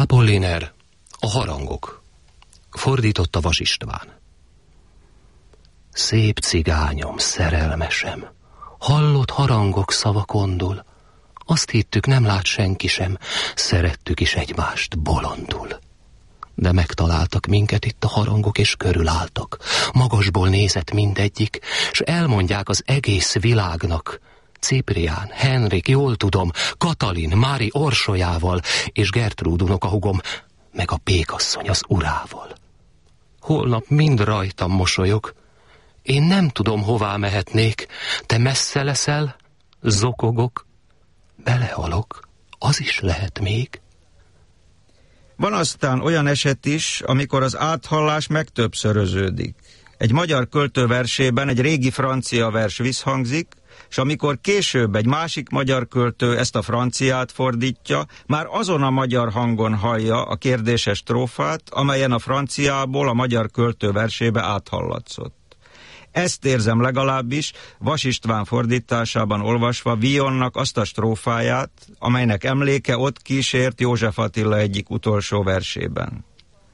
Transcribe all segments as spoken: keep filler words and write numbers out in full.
Apolliner, a harangok. Fordította Vas István. Szép cigányom, szerelmesem, hallott harangok szava kondul. Azt hittük, nem lát senki sem, szerettük is egymást bolondul. De megtaláltak minket itt a harangok, és körülálltak. Magasból nézett mindegyik, s elmondják az egész világnak. Ciprián, Henrik, jól tudom, Katalin, Mári Orsolyával, és Gertrúd unokahúgom, meg a pékasszony az urával. Holnap mind rajtam mosolyog. Én nem tudom, hová mehetnék. Te messze leszel, zokogok, belehalok, az is lehet még. Van aztán olyan eset is, amikor az áthallás megtöbbszöröződik. Egy magyar költő versében egy régi francia vers visszhangzik, és amikor később egy másik magyar költő ezt a franciát fordítja, már azon a magyar hangon hallja a kérdéses strófát, amelyen a franciából a magyar költő versébe áthallatszott. Ezt érzem legalábbis Vas István fordításában olvasva Vionnak azt a strófáját, amelynek emléke ott kísért József Attila egyik utolsó versében.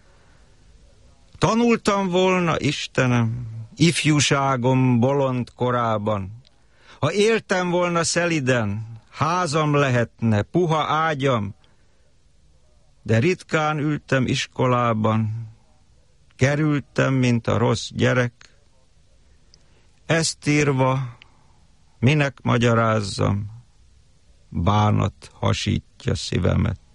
Tanultam volna, Istenem, ifjúságom bolond korában, ha éltem volna szeliden, házam lehetne, puha ágyam, de ritkán ültem iskolában, kerültem, mint a rossz gyerek. Ezt írva, minek magyarázzam, bánat hasítja szívemet.